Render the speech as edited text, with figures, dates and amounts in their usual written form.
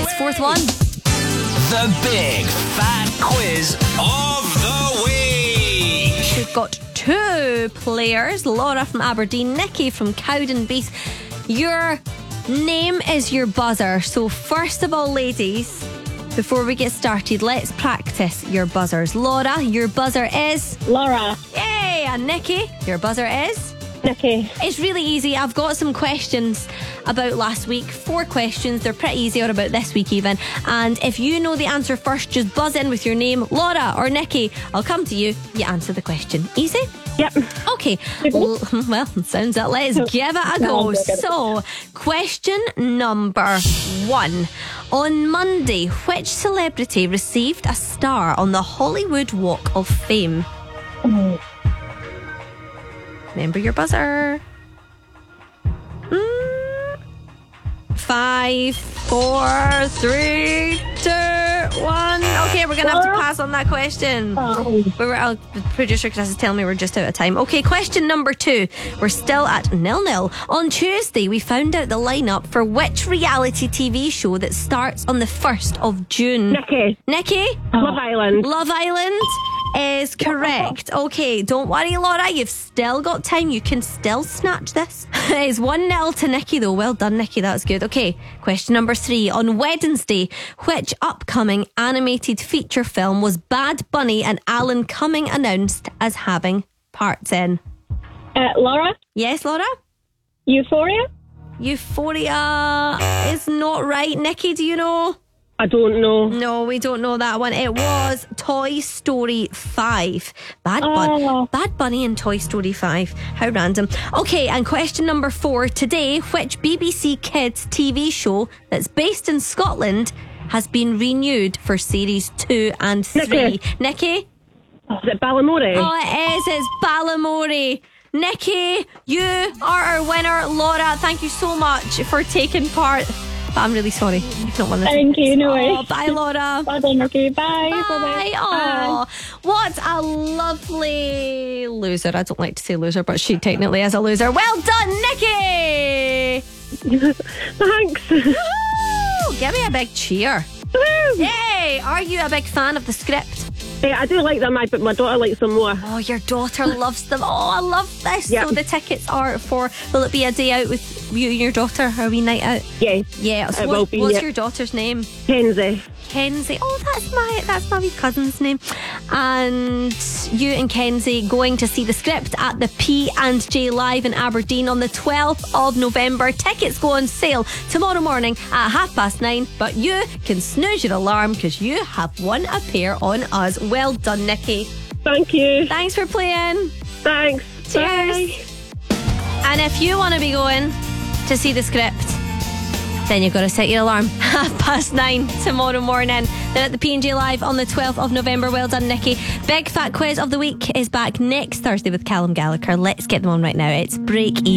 It's fourth one. The Big Fat Quiz of the Week. We've got two players, Laura from Aberdeen, Nikki from Cowdenbeath. Your name is your buzzer. So first of all, ladies, before we get started, let's practice your buzzers. Laura, your buzzer is? Laura. Yay! And Nikki, your buzzer is? Nikki. It's really easy. I've got some questions about last week. 4 questions. They're pretty easy, or about this week even. And if you know the answer first, just buzz in with your name, Laura or Nikki. I'll come to you. You answer the question. Easy? Yep. Okay. Well, sounds it. Let's give it a go. So, question number 1. On Monday, which celebrity received a star on the Hollywood Walk of Fame? Remember your buzzer. 5, 4, 3, 2, 1. Okay, we're gonna have to pass on that question. The producer Chris is telling me we're just out of time. Okay, question number 2. We're still at 0-0. On Tuesday, we found out the lineup for which reality TV show that starts on the 1st of June. Nikki. Love Island. Love Island is correct. Okay, don't worry, Laura. You've still got time. You can still snatch this. It's 1-0 to Nikki, though. Well done, Nikki. That's good. Okay, question number 3. On Wednesday, which upcoming animated feature film was Bad Bunny and Alan Cumming announced as having parts in? Laura. Yes, Laura? Euphoria. Euphoria is not right. Nikki, do you know? I don't know. No, we don't know that one. It was Toy Story 5. Bad Bunny and Toy Story 5. How random. Okay, and question number 4. Today, which BBC Kids TV show that's based in Scotland has been renewed for series 2 and 3? Nikki? Is it Balamori? Oh, it is. It's Balamori. Nikki, you are our winner. Laura, thank you so much for taking part. But I'm really sorry you've not won this. Thank you, no worries. Oh, bye, Laura. Bye, Nikki. Bye. Bye. Oh, what a lovely loser. I don't like to say loser, but she technically is a loser. Well done, Nikki. Thanks. Woo! Give me a big cheer. Woo! Yay! Are you a big fan of the script? I do like them, but my daughter likes them more. Oh, your daughter loves them. Oh, I love this. Yep. So the tickets are for, will it be a day out with you and your daughter? Or a wee night out? Yeah. Yeah. So It will be, what's your daughter's name? Kenzie. Kenzie. Oh, that's my wee cousin's name. And you and Kenzie going to see the script at the P&J Live in Aberdeen on the 12th of November. Tickets go on sale tomorrow morning at 9:30. But you can snooze your alarm because you have won a pair on us. Well done, Nikki. Thank you. Thanks for playing. Thanks. Cheers. Bye. And if you want to be going to see the script, then you've got to set your alarm 9:30 tomorrow morning. Then at the P&J Live on the 12th of November. Well done, Nikki. Big Fat Quiz of the Week is back next Thursday with Callum Gallagher. Let's get them on right now. It's Break Even.